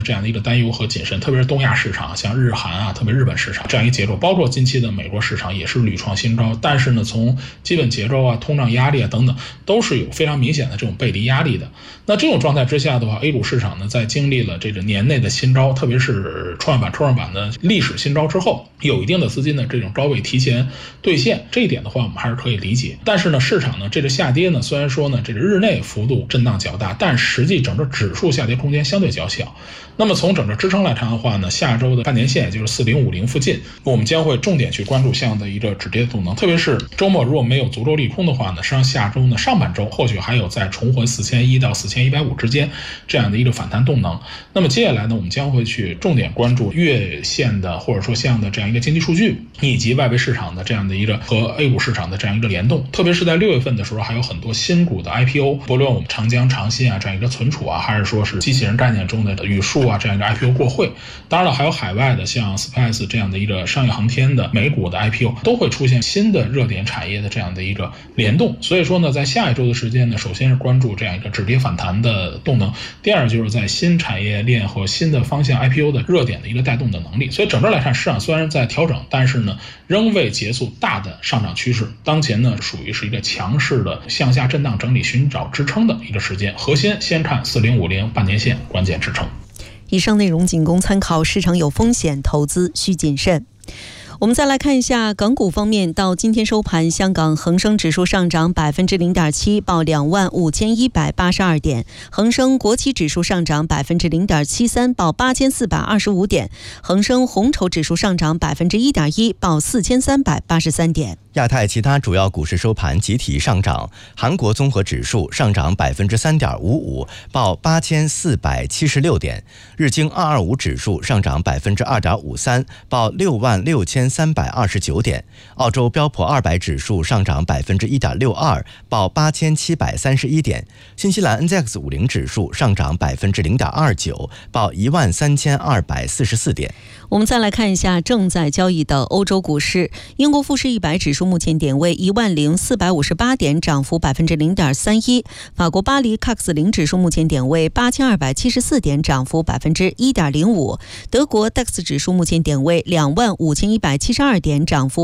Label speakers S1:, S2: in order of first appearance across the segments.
S1: 这样的一个担忧和谨慎，特别是东亚市场，像日韩啊，特别日本市场这样一个节奏，包括近期的美国市场也是屡创新高，但是呢，从基本节奏啊、通胀压力啊等等，都是有非常明显的这种背离压力的。那这种状态之下的话 ，A 股市场呢，在经历了这个年内的新高，特别是创业板的历史新高之后，有一定的资金的这种高位提前兑现，这一点的话，我们还是可以理解。但是呢，市场呢这个下跌呢，虽然说呢这个日内幅度震荡较大，但实际整个指数下跌空间相对较小。那么从整个支撑来看的话呢，下周的半年线也就是4050附近，我们将会重点去关注这样的一个止跌动能，特别是周末如果没有足够利空的话呢，实际上下周呢上半周或许还有再重回4100到4150之间这样的一个反弹动能。那么接下来呢，我们将会去重点关注月线的或者说像的这样一个经济数据，以及外围市场的这样的一个和 A 股市场的这样一个联动，特别是在6月份的时候，还有很多新股的 IPO， 不论我们长江、长鑫啊这样一个存储啊，还是说是机器人概念中的宇树啊这样一个 IPO 过会，当然了，还有海外的像 Space 这样的一个商业航天的美股的 IPO， 都会出现新的热点产业的这样的一个联动。所以说呢，在下一周的时间呢，首先是关注这样一个止跌反弹的动能，第二就是在新产业链和新的方向 IPO 的热点的一个带动的能力。所以整个来看，市场虽然在调整，但是呢，仍未结束大的上涨趋势。当前呢，属于是一个强势的向下震荡整理，寻找支撑的一个时间。核心先看4050半年线关键支撑。
S2: 以上内容仅供参考，市场有风险，投资需谨慎。我们再来看一下港股方面，到今天收盘，香港恒生指数上涨 0.7%， 报25182点；恒生国企指数上涨 0.73%， 报8425点；恒生红筹指数上涨 1.1%， 报4383点。
S3: 亚太其他主要股市收盘集体上涨，韩国综合指数上涨 3.55%， 报8476点；日经225指数上涨 2.53%， 报66329点；澳洲标普200指数上涨 1.62%， 报8731点；新西兰 NZX50 指数上涨 0.29%， 报13244点。
S2: 我们再来看一下正在交易的欧洲股市，英国富时100指数目前点位10458点，涨幅 0.31%； 法国巴黎 CAC 指数目前点位8274点，涨幅 1.05%； 德国 DAX 指数目前点位25172点，涨幅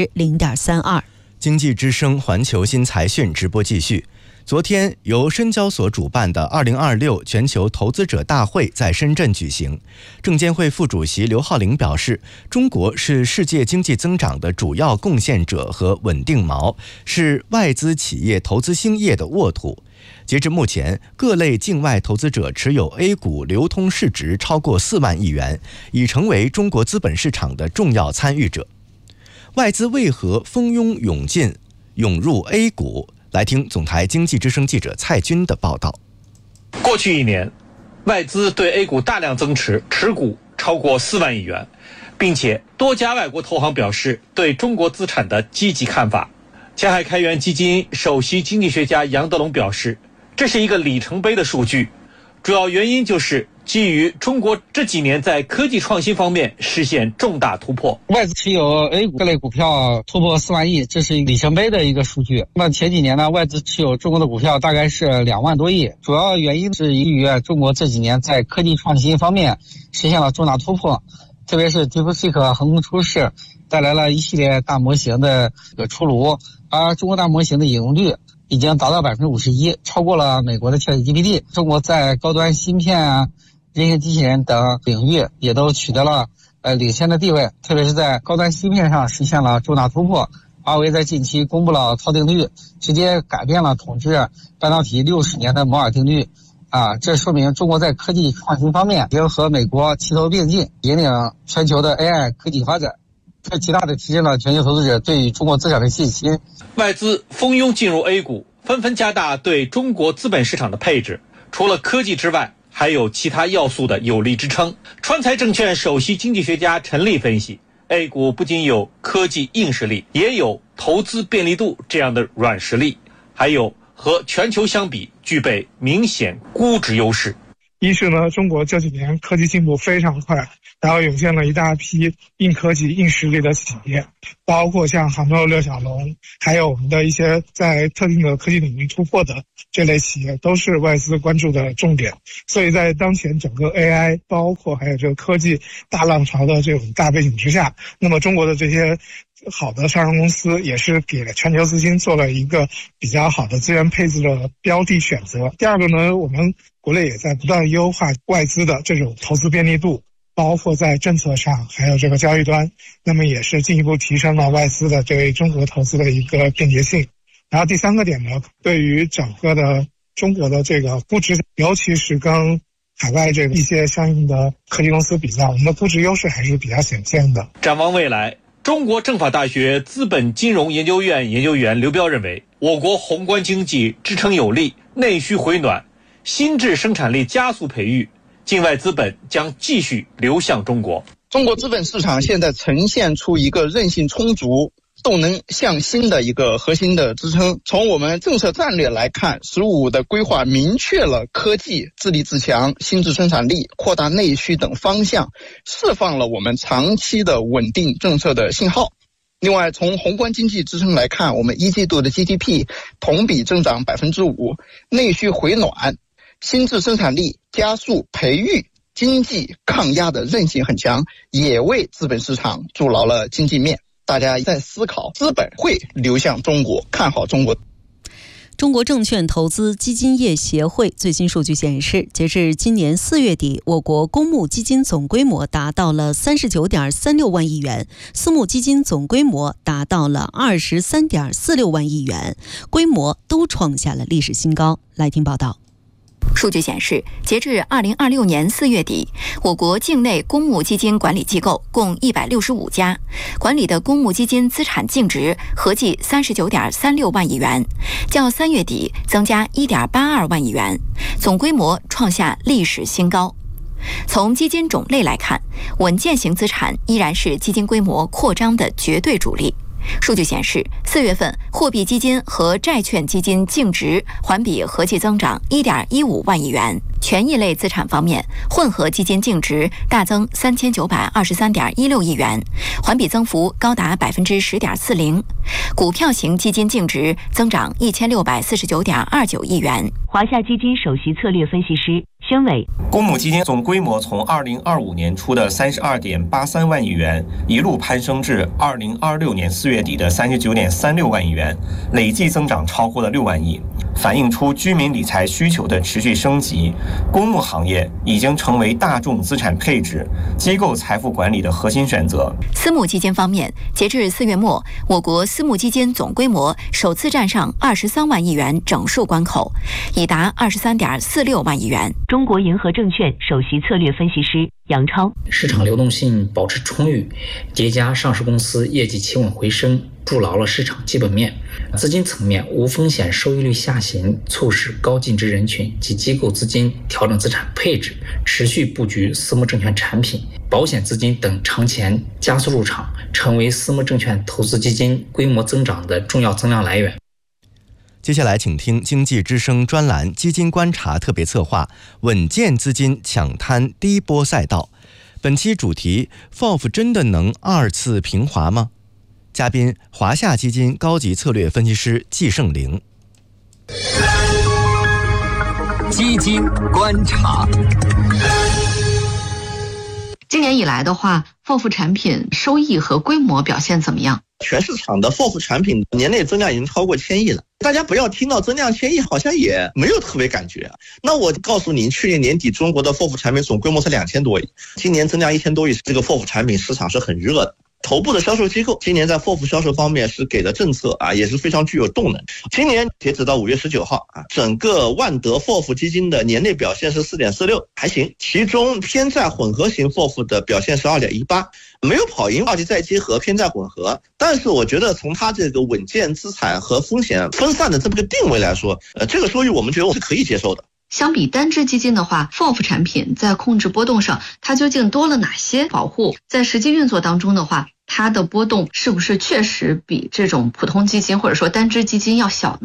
S2: 0.32%。
S3: 经济之声环球新财讯直播继续。昨天，由深交所主办的2026全球投资者大会在深圳举行。证监会副主席刘浩玲表示，中国是世界经济增长的主要贡献者和稳定锚，是外资企业投资兴业的沃土。截至目前，各类境外投资者持有 A 股流通市值超过4万亿元，已成为中国资本市场的重要参与者。外资为何蜂拥涌入 A 股？来听总台经济之声记者蔡军的报道。
S4: 过去1年，外资对 A 股大量增持，持股超过4万亿元，并且多家外国投行表示对中国资产的积极看法。前海开源基金首席经济学家杨德龙表示，这是一个里程碑的数据，主要原因就是基于中国这几年在科技创新方面实现重大突破。
S5: 外资持有 A 股各类股票突破4万亿，这是里程碑的一个数据。那么前几年呢，外资持有中国的股票大概是2万多亿，主要原因是基于中国这几年在科技创新方面实现了重大突破，特别是 DeepSeek 横空出世，带来了一系列大模型的出炉，而中国大模型的引用率已经达到 51%， 超过了美国的 ChatGPT。 中国在高端芯片啊、人形机器人等领域也都取得了领先的地位，特别是在高端芯片上实现了重大突破。华为在近期公布了套定律，直接改变了统治半导体60年的摩尔定律这说明中国在科技创新方面已经和美国齐头并进，引领全球的 AI 科技发展，这极大的提升了全球投资者对于中国资产的信心。
S4: 外资蜂拥进入 A 股，纷纷加大对中国资本市场的配置，除了科技之外，还有其他要素的有力支撑。川财证券首席经济学家陈立分析， A 股不仅有科技硬实力，也有投资便利度这样的软实力，还有和全球相比具备明显估值优势。
S6: 一是呢，中国这几年科技进步非常快，然后涌现了一大批硬科技、硬实力的企业，包括像杭州六小龙，还有我们的一些在特定的科技领域突破的这类企业，都是外资关注的重点。所以在当前整个 AI 包括还有这个科技大浪潮的这种大背景之下，那么中国的这些好的上市公司也是给全球资金做了一个比较好的资源配置的标的选择。第二个呢，我们国内也在不断优化外资的这种投资便利度，包括在政策上还有这个交易端，那么也是进一步提升了外资的对中国投资的一个便捷性。然后第三个点呢，对于整个的中国的这个估值，尤其是跟海外这个一些相应的科技公司比较，我们的估值优势还是比较显现的。
S4: 展望未来，中国政法大学资本金融研究院研究员刘彪认为，我国宏观经济支撑有力，内需回暖，新质生产力加速培育，境外资本将继续流向中国。
S7: 中国资本市场现在呈现出一个韧性充足、动能向新的一个核心的支撑。从我们政策战略来看，“15”的规划明确了科技、自立自强、新质生产力、扩大内需等方向，释放了我们长期的稳定政策的信号。另外，从宏观经济支撑来看，我们一季度的 GDP 同比增长 5%， 内需回暖，新质生产力加速培育，经济抗压的韧性很强，也为资本市场筑牢了经济面。大家在思考资本会流向中国，看好中国。
S2: 中国证券投资基金业协会最新数据显示，截至今年4月底，我国公募基金总规模达到了 39.36 万亿元，私募基金总规模达到了 23.46 万亿元，规模都创下了历史新高。来听报道。
S8: 数据显示，截至2026年4月底，我国境内公募基金管理机构共165家，管理的公募基金资产净值合计 39.36 万亿元，较3月底增加 1.82 万亿元，总规模创下历史新高。从基金种类来看，稳健型资产依然是基金规模扩张的绝对主力。数据显示，4月份货币基金和债券基金净值环比合计增长 1.15 万亿元。权益类资产方面，混合基金净值大增 3923.16 亿元，环比增幅高达 10.40%。股票型基金净值增长 1649.29 亿元。
S9: 华夏基金首席策略分析师宣伟，
S10: 公募基金总规模从2025年初的 32.83 万亿元一路攀升至2026年4月底的 39.36 万亿元，累计增长超过了6万亿，反映出居民理财需求的持续升级。公募行业已经成为大众资产配置、机构财富管理的核心选择。
S8: 私募基金方面，截至4月末，我国私募基金总规模首次站上23万亿元整数关口，已达 23.46 万亿元。
S9: 中国银河证券首席策略分析师杨超，
S11: 市场流动性保持充裕，叠加上市公司业绩企稳回升，筑牢了市场基本面。资金层面，无风险收益率下行，促使高净值人群及机构资金调整资产配置，持续布局私募证券产品、保险资金等长钱加速入场，成为私募证券投资基金规模增长的重要增量来源。
S3: 接下来请听经济之声专栏基金观察特别策划，稳健资金抢滩低波赛道。本期主题 FOF 真的能2次平滑吗？嘉宾华夏基金高级策略分析师季胜玲。
S12: 基金观察。
S13: 今年以来的话 ，FOF 产品收益和规模表现怎么样？
S14: 全市场的 FOF 产品年内增量已经超过1000亿了，大家不要听到增量1000亿好像也没有特别感觉。那我告诉您，去年年底中国的 FOF 产品总规模才2000多亿，今年增量1000多亿，这个 FOF 产品市场是很热的。头部的销售机构今年在 FOF 销售方面是给的政策也是非常具有动能。今年截止到5月19号整个万德 FOF 基金的年内表现是 4.46， 还行，其中偏债混合型 FOF 的表现是 2.18， 没有跑赢二级再结合偏债混合。但是我觉得从它这个稳健资产和风险分散的这么个定位来说，这个收益我们觉得我是可以接受的。
S13: 相比单只基金的话 ，FOF 产品在控制波动上，它究竟多了哪些保护？在实际运作当中的话，它的波动是不是确实比这种普通基金或者说单只基金要小呢？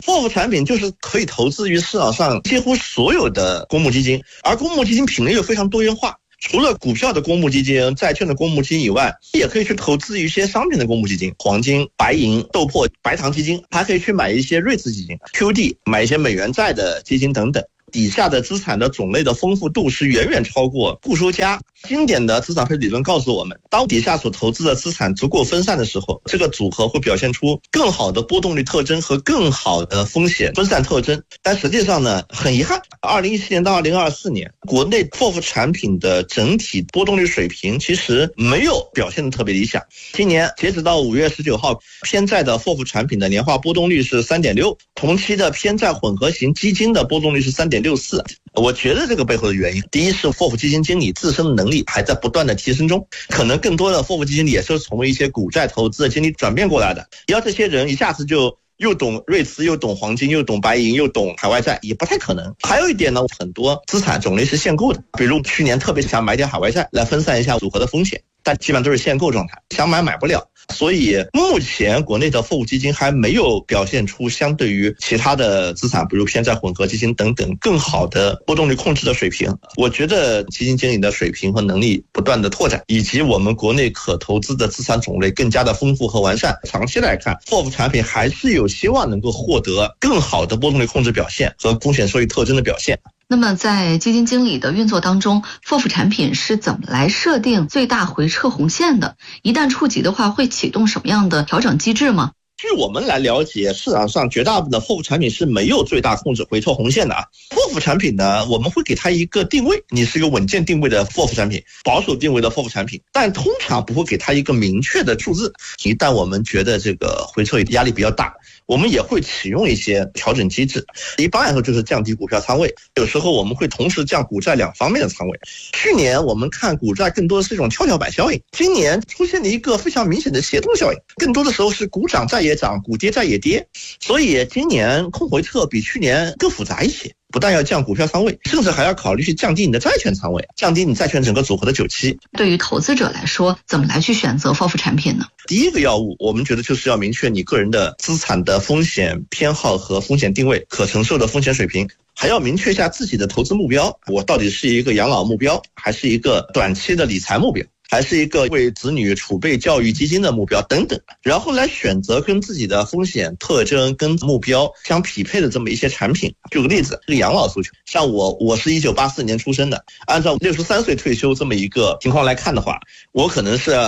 S14: FOF 产品就是可以投资于市场上几乎所有的公募基金，而公募基金品类又非常多元化。除了股票的公募基金、债券的公募基金以外，也可以去投资一些商品的公募基金，黄金、白银、豆粕、白糖基金，还可以去买一些瑞兹基金、QD， 买一些美元债的基金等等。底下的资产的种类的丰富度是远远超过固收加。经典的资产配置理论告诉我们，当底下所投资的资产足够分散的时候，这个组合会表现出更好的波动率特征和更好的风险分散特征。但实际上呢，很遗憾，2017年到2024年，国内 FOF 产品的整体波动率水平其实没有表现得特别理想。今年截止到5月19号，偏债的 FOF 产品的年化波动率是 3.6%， 同期的偏债混合型基金的波动率是 3.64%。我觉得这个背后的原因，第一是 FOF 基金经理自身的能力还在不断的提升中，可能更多的 FOF 基金理也是从一些股债投资的经理转变过来的。要这些人一下子就又懂瑞兹，又懂黄金，又懂白银，又懂海外债，也不太可能。还有一点呢，很多资产种类是限购的，比如去年特别想买点海外债来分散一下组合的风险，但基本上都是限购状态，想买不了。所以目前国内的 FOF 基金还没有表现出相对于其他的资产，比如偏债混合基金等等更好的波动率控制的水平。我觉得基金经理的水平和能力不断的拓展，以及我们国内可投资的资产种类更加的丰富和完善，长期来看 FOF 产品还是有希望能够获得更好的波动率控制表现和风险收益特征的表现。
S13: 那么在基金经理的运作当中， FOF 产品是怎么来设定最大回撤红线的？一旦触及的话，会启动什么样的调整机制吗？
S14: 据我们来了解，市场上绝大部分的 FOF 产品是没有最大控制回撤红线的啊。FOF 产品呢，我们会给它一个定位，你是一个稳健定位的 FOF 产品，保守定位的 FOF 产品，但通常不会给它一个明确的数字。一旦我们觉得这个回撤压力比较大，我们也会启用一些调整机制，一般来说就是降低股票仓位，有时候我们会同时降股债两方面的仓位。去年我们看股债更多的是一种跷跷板效应，今年出现了一个非常明显的协同效应，更多的时候是股涨债也涨，股跌债也跌，所以今年控回撤比去年更复杂一些。不但要降股票仓位，甚至还要考虑去降低你的债券仓位，降低你债券整个组合的久期。
S13: 对于投资者来说，怎么来去选择 FOF 产品呢？
S14: 第一个要务，我们觉得就是要明确你个人的资产的风险偏好和风险定位，可承受的风险水平，还要明确一下自己的投资目标，我到底是一个养老目标，还是一个短期的理财目标，还是一个为子女储备教育基金的目标等等，然后来选择跟自己的风险特征跟目标相匹配的这么一些产品。举个例子，这个养老诉求，像我是1984年出生的，按照63岁退休这么一个情况来看的话，我可能是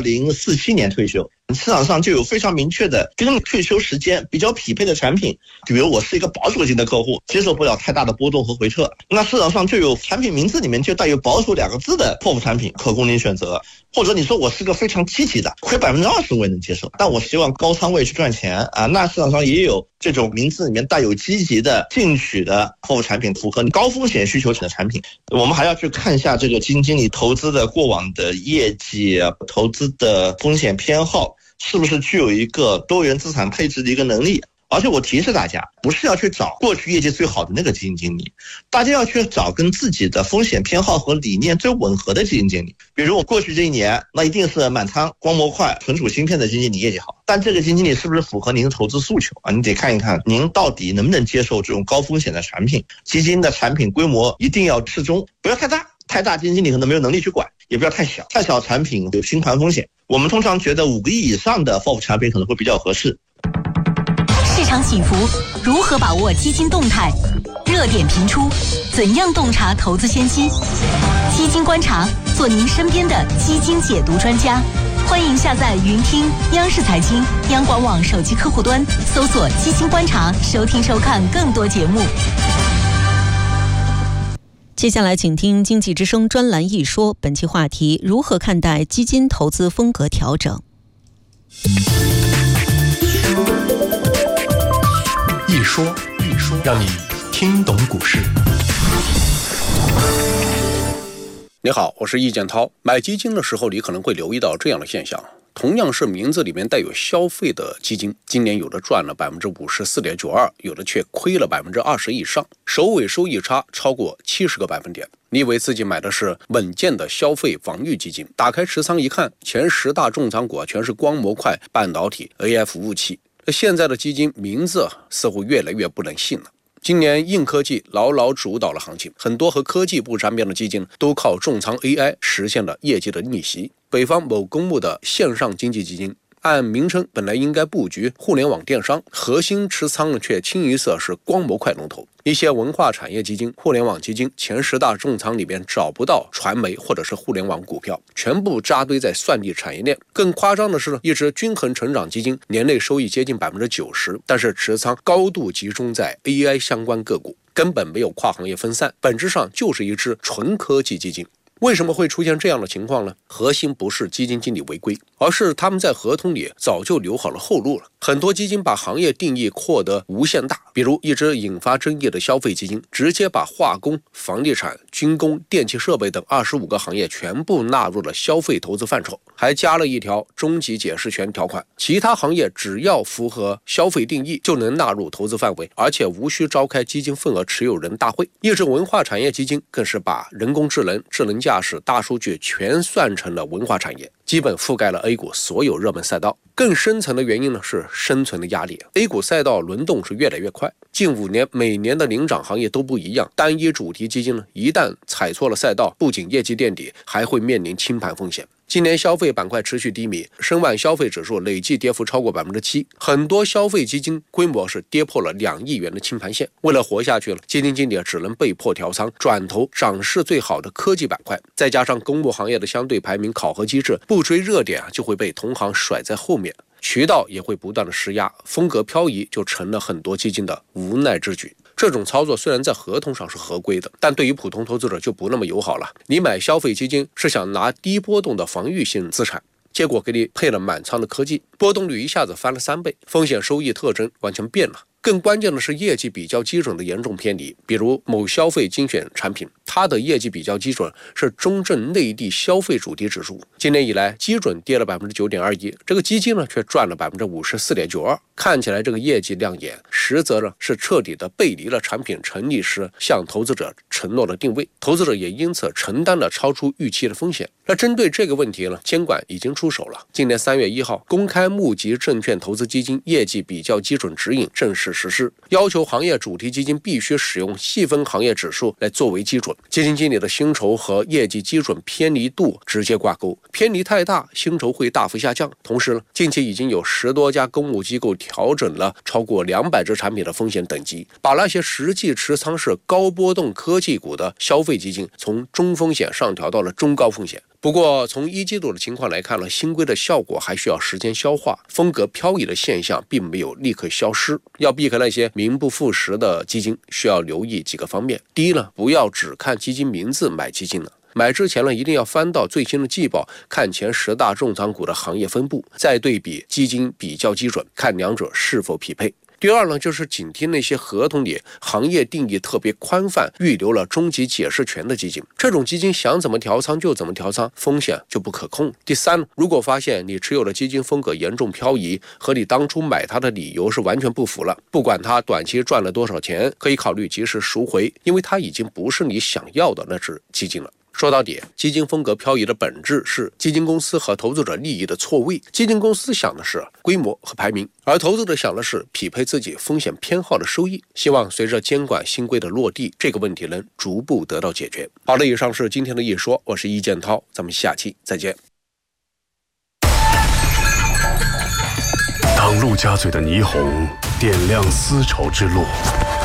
S14: 2047年退休。市场上就有非常明确的跟退休时间比较匹配的产品，比如我是一个保守型的客户，接受不了太大的波动和回撤，那市场上就有产品名字里面就带有保守2个字的 FOF 产品可供您选择。或者你说我是个非常积极的，亏20%我也能接受，但我希望高仓位去赚钱啊，那市场上也有这种名字里面带有积极的进取的 FOF 产品，符合你高风险需求的产品。我们还要去看一下这个基金经理投资的过往的业绩，投资的风险偏好是不是具有一个多元资产配置的一个能力。而且我提示大家，不是要去找过去业绩最好的那个基金经理，大家要去找跟自己的风险偏好和理念最吻合的基金经理。比如我过去这一年，那一定是满仓光模块存储芯片的基金经理业绩好，但这个基金经理是不是符合您的投资诉求啊？你得看一看您到底能不能接受这种高风险的产品。基金的产品规模一定要适中，不要太大，太大基金经理可能没有能力去管，也不要太小，太小产品有清盘风险。我们通常觉得5个亿以上的 FOF 产品可能会比较合适。
S9: 市场起伏，如何把握基金动态？热点频出，怎样洞察投资先机？基金观察，做您身边的基金解读专家。欢迎下载云听央视财经、央广网手机客户端，搜索基金观察，收听收看更多节目。
S2: 接下来请听经济之声专栏一说，本期话题：如何看待基金投资风格调整？
S15: 一说，让你听懂股市。
S16: 你好，我是易建涛。买基金的时候，你可能会留意到这样的现象：同样是名字里面带有消费的基金，今年有的赚了 54.92%， 有的却亏了 20% 以上，首尾收益差超过70个百分点。你以为自己买的是稳健的消费防御基金，打开持仓一看，前10大重仓股全是光模块、半导体、AI 服务器。 现在的基金名字似乎越来越不能信了。今年硬科技牢牢主导了行情，很多和科技不沾边的基金都靠重仓 AI 实现了业绩的逆袭。北方某公募的线上经济基金按名称本来应该布局互联网电商，核心持仓却清一色是光模块龙头。一些文化产业基金、互联网基金前10大重仓里边找不到传媒或者是互联网股票，全部扎堆在算力产业链。更夸张的是，一只均衡成长基金年内收益接近 90%， 但是持仓高度集中在 AI 相关个股，根本没有跨行业分散，本质上就是一只纯科技基金。为什么会出现这样的情况呢？核心不是基金经理违规，而是他们在合同里早就留好了后路了。很多基金把行业定义扩得无限大，比如一只引发争议的消费基金，直接把化工、房地产、军工、电气设备等25个行业全部纳入了消费投资范畴，还加了一条终极解释权条款，其他行业只要符合消费定义就能纳入投资范围，而且无需召开基金份额持有人大会。一只文化产业基金更是把人工智能、智能驾驶、大数据全算成了文化产业，基本覆盖了 A 股所有热门赛道。更深层的原因呢是生存的压力。A 股赛道轮动是越来越快，近5年每年的领涨行业都不一样，单一主题基金呢一旦踩错了赛道，不仅业绩垫底，还会面临清盘风险。今年消费板块持续低迷，申万消费指数累计跌幅超过 7%， 很多消费基金规模是跌破了2亿元的清盘线。为了活下去了，基金经理只能被迫调仓，转投涨势最好的科技板块。再加上公募行业的相对排名考核机制，不追热点就会被同行甩在后面，渠道也会不断的施压，风格漂移就成了很多基金的无奈之举。这种操作虽然在合同上是合规的，但对于普通投资者就不那么友好了。你买消费基金是想拿低波动的防御性资产，结果给你配了满仓的科技，波动率一下子翻了3倍，风险收益特征完全变了。更关键的是业绩比较基准的严重偏离，比如某消费精选产品，它的业绩比较基准是中证内地消费主题指数，今年以来基准跌了 9.21%， 这个基金呢却赚了 54.92%。看起来这个业绩亮眼，实则呢是彻底的背离了产品成立时向投资者承诺的定位，投资者也因此承担了超出预期的风险。那针对这个问题呢，监管已经出手了。今年3月1号，公开募集证券投资基金业绩比较基准指引正式实施，要求行业主题基金必须使用细分行业指数来作为基准，基金经理的薪酬和业绩基准偏离度直接挂钩，偏离太大，薪酬会大幅下降。同时呢，近期已经有10多家公募机构调整了超过200只产品的风险等级，把那些实际持仓是高波动科技股的消费基金从中风险上调到了中高风险。不过从1季度的情况来看呢，新规的效果还需要时间消化，风格漂移的现象并没有立刻消失。要避开那些名不副实的基金，需要留意几个方面。第一呢，不要只看基金名字买基金了，买之前呢，一定要翻到最新的季报，看前10大重仓股的行业分布，再对比基金比较基准，看两者是否匹配。第二呢，就是警惕那些合同里行业定义特别宽泛，预留了终极解释权的基金，这种基金想怎么调仓就怎么调仓，风险就不可控。第三，如果发现你持有的基金风格严重漂移，和你当初买它的理由是完全不符了，不管它短期赚了多少钱，可以考虑及时赎回，因为它已经不是你想要的那只基金了。说到底，基金风格漂移的本质是基金公司和投资者利益的错位。基金公司想的是规模和排名，而投资者想的是匹配自己风险偏好的收益。希望随着监管新规的落地，这个问题能逐步得到解决。好的，以上是今天的一说，我是易建涛，咱们下期再见。
S17: 当陆家嘴的霓虹点亮丝绸之路，